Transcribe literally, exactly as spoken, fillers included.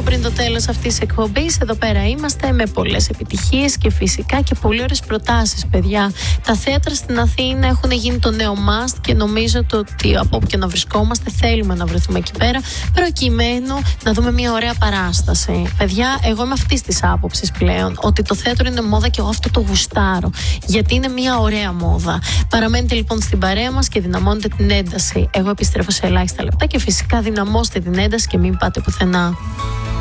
πριν το τέλος αυτής της εκπομπής. Εδώ πέρα είμαστε με πολλές επιτυχίες και φυσικά και πολύ ωραίες προτάσεις, παιδιά. Τα θέατρα στην Αθήνα έχουν γίνει το νέο must και νομίζω το ότι από όπου και να βρισκόμαστε θέλουμε να βρεθούμε εκεί πέρα προκειμένου να δούμε μια ωραία παράσταση. Παιδιά, εγώ είμαι αυτής της άποψης πλέον, ότι το θέατρο είναι μόδα και εγώ αυτό το γουστάρω, γιατί είναι μια ωραία μόδα. Παραμένετε λοιπόν στην παρέα μας και δυναμώνετε την ένταση. Εγώ επιστρέφω σε ελάχιστα λεπτά και φυσικά δυναμώστε την ένταση και μην πάτε πουθενά.